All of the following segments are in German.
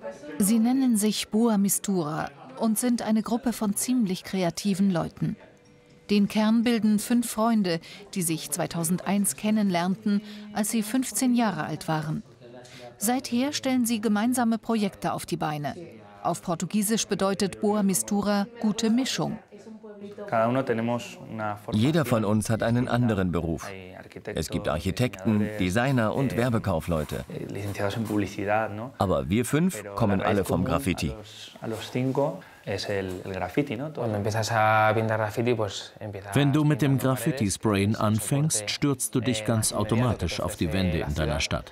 Sie nennen sich Boa Mistura und sind eine Gruppe von ziemlich kreativen Leuten. Den Kern bilden 5 Freunde, die sich 2001 kennenlernten, als sie 15 Jahre alt waren. Seither stellen sie gemeinsame Projekte auf die Beine. Auf Portugiesisch bedeutet Boa Mistura gute Mischung. Jeder von uns hat einen anderen Beruf. Es gibt Architekten, Designer und Werbekaufleute. Aber wir 5 kommen alle vom Graffiti. Wenn du mit dem Graffiti-Sprayen anfängst, stürzt du dich ganz automatisch auf die Wände in deiner Stadt.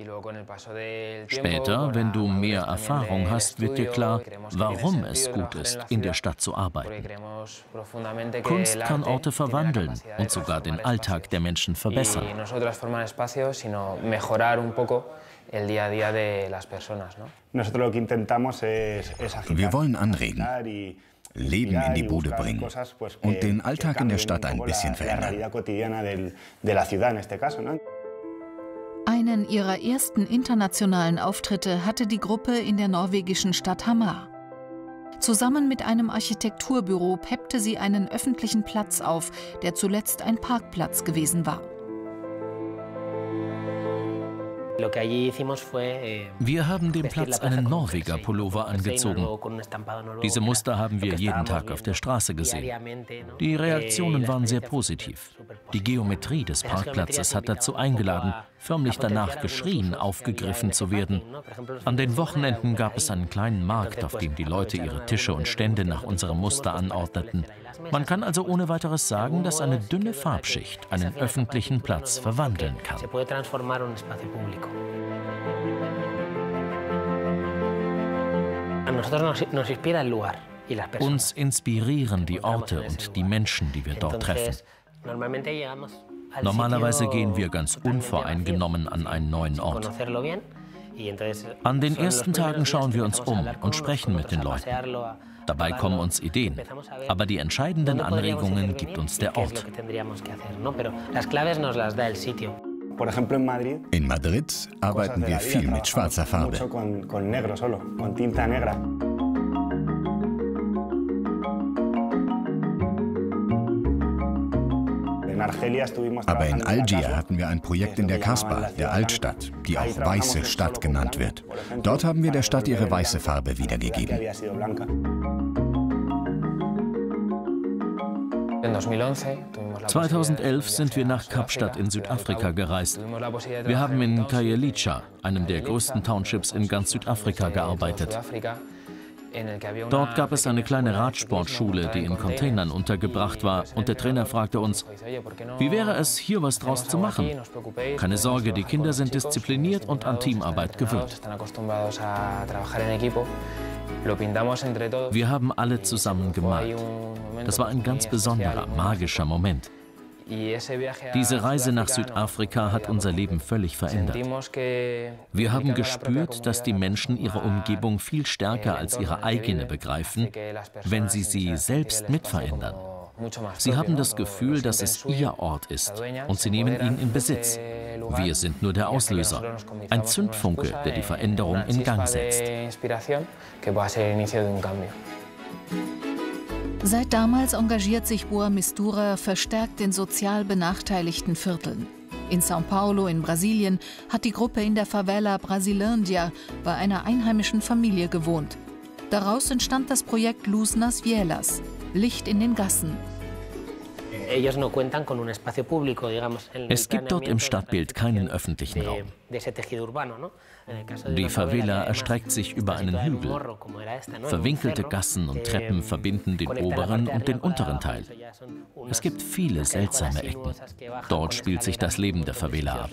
Später, wenn du mehr Erfahrung hast, wird dir klar, warum es gut ist, in der Stadt zu arbeiten. Kunst kann Orte verwandeln und sogar den Alltag der Menschen verbessern. Wir wollen anregen, Leben in die Bude bringen und den Alltag in der Stadt ein bisschen verändern. Einen ihrer ersten internationalen Auftritte hatte die Gruppe in der norwegischen Stadt Hamar. Zusammen mit einem Architekturbüro peppte sie einen öffentlichen Platz auf, der zuletzt ein Parkplatz gewesen war. Wir haben dem Platz einen Norweger-Pullover angezogen. Diese Muster haben wir jeden Tag auf der Straße gesehen. Die Reaktionen waren sehr positiv. Die Geometrie des Parkplatzes hat dazu eingeladen, förmlich danach geschrien, aufgegriffen zu werden. An den Wochenenden gab es einen kleinen Markt, auf dem die Leute ihre Tische und Stände nach unserem Muster anordneten. Man kann also ohne weiteres sagen, dass eine dünne Farbschicht einen öffentlichen Platz verwandeln kann. Uns inspirieren die Orte und die Menschen, die wir dort treffen. Normalerweise gehen wir ganz unvoreingenommen an einen neuen Ort. An den ersten Tagen schauen wir uns um und sprechen mit den Leuten. Dabei kommen uns Ideen, aber die entscheidenden Anregungen gibt uns der Ort. In Madrid arbeiten wir viel mit schwarzer Farbe. Aber in Algier hatten wir ein Projekt in der Casbah, der Altstadt, die auch Weiße Stadt genannt wird. Dort haben wir der Stadt ihre weiße Farbe wiedergegeben. 2011 sind wir nach Kapstadt in Südafrika gereist. Wir haben in Khayelitsha, einem der größten Townships in ganz Südafrika, gearbeitet. Dort gab es eine kleine Radsportschule, die in Containern untergebracht war, und der Trainer fragte uns, wie wäre es, hier was draus zu machen? Keine Sorge, die Kinder sind diszipliniert und an Teamarbeit gewöhnt. Wir haben alle zusammen gemalt. Das war ein ganz besonderer, magischer Moment. Diese Reise nach Südafrika hat unser Leben völlig verändert. Wir haben gespürt, dass die Menschen ihre Umgebung viel stärker als ihre eigene begreifen, wenn sie selbst mitverändern. Sie haben das Gefühl, dass es ihr Ort ist und sie nehmen ihn in Besitz. Wir sind nur der Auslöser, ein Zündfunke, der die Veränderung in Gang setzt. Seit damals engagiert sich Boa Mistura verstärkt in sozial benachteiligten Vierteln. In São Paulo in Brasilien hat die Gruppe in der Favela Brasilândia bei einer einheimischen Familie gewohnt. Daraus entstand das Projekt Luz nas Vielas, Licht in den Gassen. Es gibt dort im Stadtbild keinen öffentlichen Raum. Die Favela erstreckt sich über einen Hügel. Verwinkelte Gassen und Treppen verbinden den oberen und den unteren Teil. Es gibt viele seltsame Ecken. Dort spielt sich das Leben der Favela ab.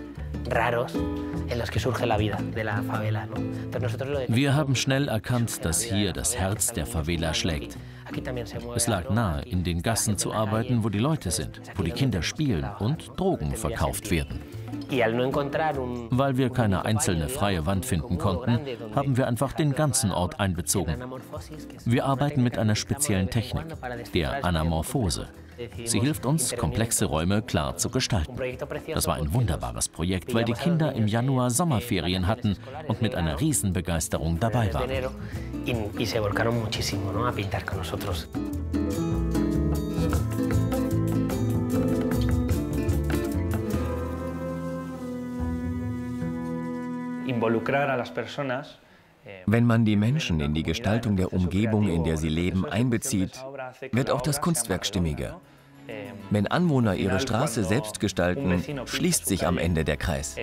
Wir haben schnell erkannt, dass hier das Herz der Favela schlägt. Es lag nahe, in den Gassen zu arbeiten, wo die Leute sind, wo die Kinder spielen und Drogen verkauft werden. Weil wir keine einzelne freie Wand finden konnten, haben wir einfach den ganzen Ort einbezogen. Wir arbeiten mit einer speziellen Technik, der Anamorphose. Sie hilft uns, komplexe Räume klar zu gestalten. Das war ein wunderbares Projekt, weil die Kinder im Januar Sommerferien hatten und mit einer Riesenbegeisterung dabei waren. Wenn man die Menschen in die Gestaltung der Umgebung, in der sie leben, einbezieht, wird auch das Kunstwerk stimmiger. Wenn Anwohner ihre Straße selbst gestalten, schließt sich am Ende der Kreis.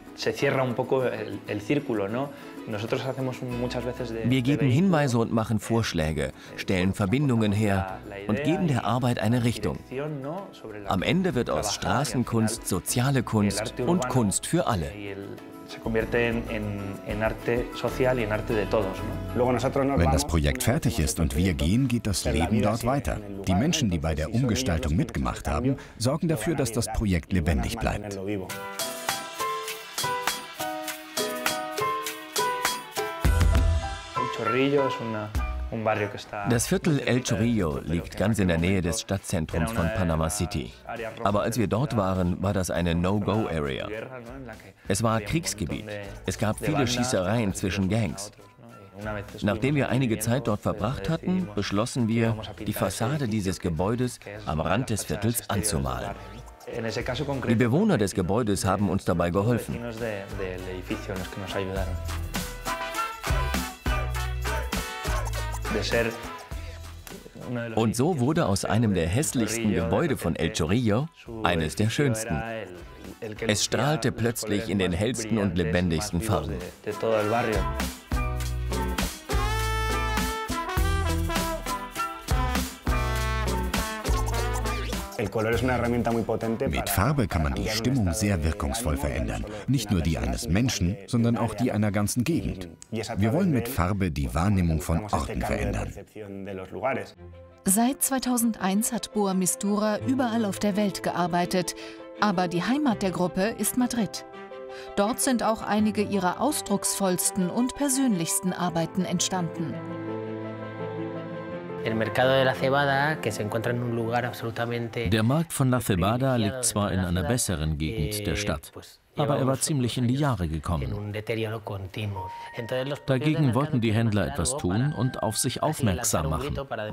Wir geben Hinweise und machen Vorschläge, stellen Verbindungen her und geben der Arbeit eine Richtung. Am Ende wird aus Straßenkunst soziale Kunst und Kunst für alle. Wenn das Projekt fertig ist und wir gehen, geht das Leben dort weiter. Die Menschen, die bei der Umgestaltung mitgemacht haben, sorgen dafür, dass das Projekt lebendig bleibt. Das Viertel El Chorrillo liegt ganz in der Nähe des Stadtzentrums von Panama City. Aber als wir dort waren, war das eine No-Go-Area. Es war Kriegsgebiet. Es gab viele Schießereien zwischen Gangs. Nachdem wir einige Zeit dort verbracht hatten, beschlossen wir, die Fassade dieses Gebäudes am Rand des Viertels anzumalen. Die Bewohner des Gebäudes haben uns dabei geholfen. Und so wurde aus einem der hässlichsten Gebäude von El Chorrillo eines der schönsten. Es strahlte plötzlich in den hellsten und lebendigsten Farben. Mit Farbe kann man die Stimmung sehr wirkungsvoll verändern. Nicht nur die eines Menschen, sondern auch die einer ganzen Gegend. Wir wollen mit Farbe die Wahrnehmung von Orten verändern. Seit 2001 hat Boa Mistura überall auf der Welt gearbeitet, aber die Heimat der Gruppe ist Madrid. Dort sind auch einige ihrer ausdrucksvollsten und persönlichsten Arbeiten entstanden. Der Markt von La Cebada liegt zwar in einer besseren Gegend der Stadt, aber er war ziemlich in die Jahre gekommen. Dagegen wollten die Händler etwas tun und auf sich aufmerksam machen.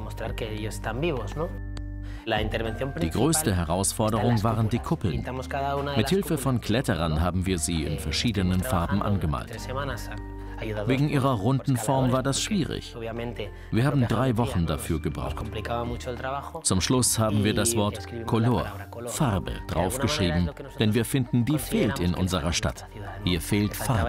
Die größte Herausforderung waren die Kuppeln. Mit Hilfe von Kletterern haben wir sie in verschiedenen Farben angemalt. Wegen ihrer runden Form war das schwierig. Wir haben 3 Wochen dafür gebraucht. Zum Schluss haben wir das Wort Color, Farbe, draufgeschrieben, denn wir finden, die fehlt in unserer Stadt. Hier fehlt Farbe.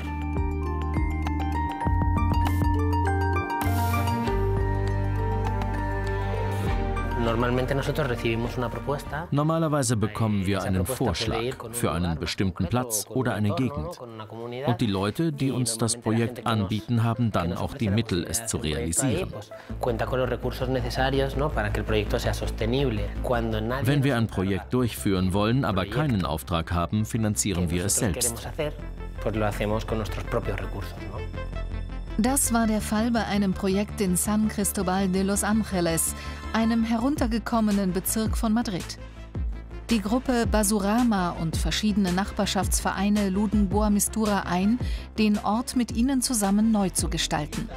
Normalerweise bekommen wir einen Vorschlag für einen bestimmten Platz oder eine Gegend. Und die Leute, die uns das Projekt anbieten, haben dann auch die Mittel, es zu realisieren. Wenn wir ein Projekt durchführen wollen, aber keinen Auftrag haben, finanzieren wir es selbst. Das war der Fall bei einem Projekt in San Cristobal de los Ángeles, einem heruntergekommenen Bezirk von Madrid. Die Gruppe Basurama und verschiedene Nachbarschaftsvereine luden Boa Mistura ein, den Ort mit ihnen zusammen neu zu gestalten.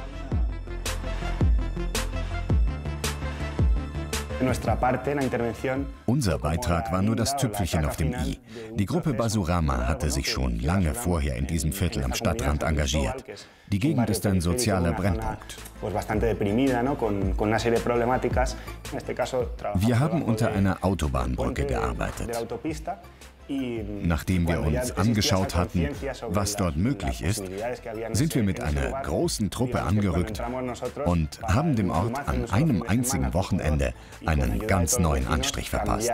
Unser Beitrag war nur das Tüpfelchen auf dem i. Die Gruppe Basurama hatte sich schon lange vorher in diesem Viertel am Stadtrand engagiert. Die Gegend ist ein sozialer Brennpunkt. Wir haben unter einer Autobahnbrücke gearbeitet. Nachdem wir uns angeschaut hatten, was dort möglich ist, sind wir mit einer großen Truppe angerückt und haben dem Ort an einem einzigen Wochenende einen ganz neuen Anstrich verpasst.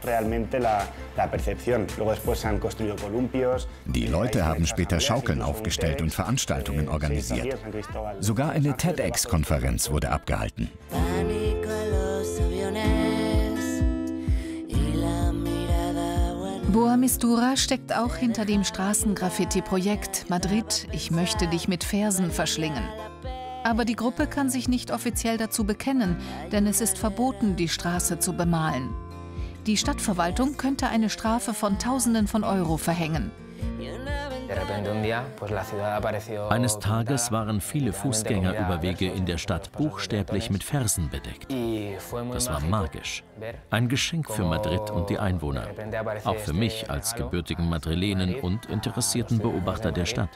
Die Leute haben später Schaukeln aufgestellt und Veranstaltungen organisiert. Sogar eine TEDx-Konferenz wurde abgehalten. Boa Mistura steckt auch hinter dem Straßengraffiti-Projekt Madrid, ich möchte dich mit Versen verschlingen. Aber die Gruppe kann sich nicht offiziell dazu bekennen, denn es ist verboten, die Straße zu bemalen. Die Stadtverwaltung könnte eine Strafe von Tausenden von Euro verhängen. Eines Tages waren viele Fußgängerüberwege in der Stadt buchstäblich mit Versen bedeckt. Das war magisch. Ein Geschenk für Madrid und die Einwohner. Auch für mich als gebürtigen Madrilenen und interessierten Beobachter der Stadt.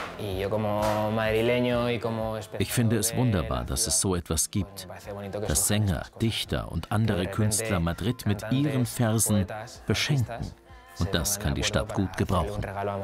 Ich finde es wunderbar, dass es so etwas gibt, dass Sänger, Dichter und andere Künstler Madrid mit ihren Versen beschenken. Und das kann die Stadt gut gebrauchen.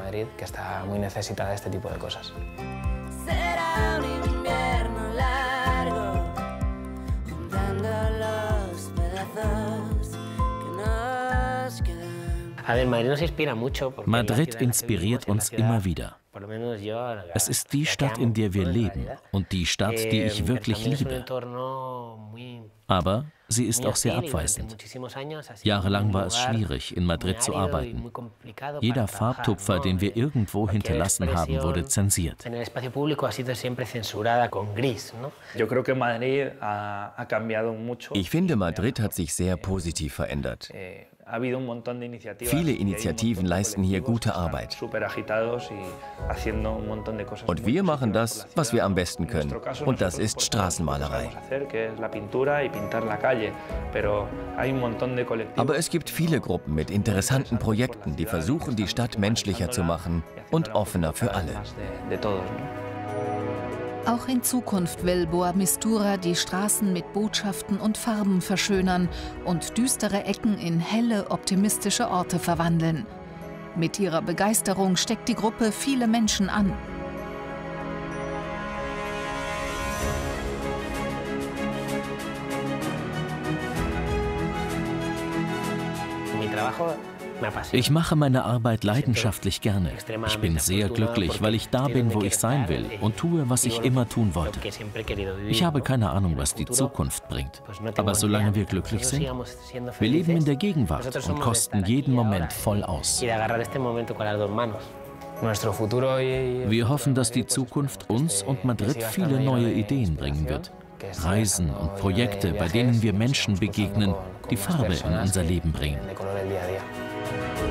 Madrid inspiriert uns immer wieder. Es ist die Stadt, in der wir leben und die Stadt, die ich wirklich liebe. Aber sie ist auch sehr abweisend. Jahrelang war es schwierig, in Madrid zu arbeiten. Jeder Farbtupfer, den wir irgendwo hinterlassen haben, wurde zensiert. Ich finde, Madrid hat sich sehr positiv verändert. Viele Initiativen leisten hier gute Arbeit. Und wir machen das, was wir am besten können. Und das ist Straßenmalerei. Aber es gibt viele Gruppen mit interessanten Projekten, die versuchen, die Stadt menschlicher zu machen und offener für alle. Auch in Zukunft will Boa Mistura die Straßen mit Botschaften und Farben verschönern und düstere Ecken in helle, optimistische Orte verwandeln. Mit ihrer Begeisterung steckt die Gruppe viele Menschen an. Ich mache meine Arbeit leidenschaftlich gerne. Ich bin sehr glücklich, weil ich da bin, wo ich sein will und tue, was ich immer tun wollte. Ich habe keine Ahnung, was die Zukunft bringt. Aber solange wir glücklich sind, wir leben in der Gegenwart und kosten jeden Moment voll aus. Wir hoffen, dass die Zukunft uns und Madrid viele neue Ideen bringen wird. Reisen und Projekte, bei denen wir Menschen begegnen, die Farbe in unser Leben bringen.